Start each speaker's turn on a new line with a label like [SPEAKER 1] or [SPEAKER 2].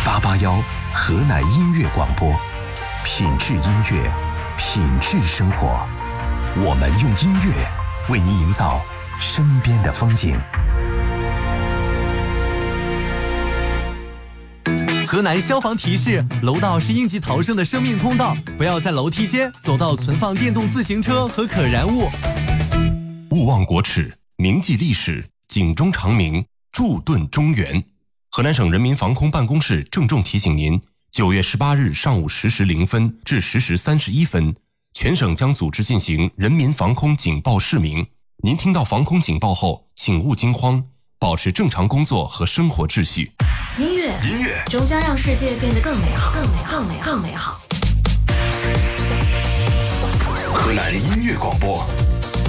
[SPEAKER 1] FM881河南音乐广播，品质音乐，品质生活。我们用音乐为您营造身边的风景。
[SPEAKER 2] 河南消防提示：楼道是应急逃生的生命通道，不要在楼梯间走到存放电动自行车和可燃物。
[SPEAKER 3] 勿忘国耻，铭记历史，警钟长鸣，驻盾中原。河南省人民防空办公室郑重提醒您：9月18日上午10时0分至10时31分，全省将组织进行人民防空警报示鸣。您听到防空警报后，请勿惊慌，保持正常工作和生活秩序。
[SPEAKER 4] 音乐终将让世界变得更美好，更美好。
[SPEAKER 1] 河南音乐广播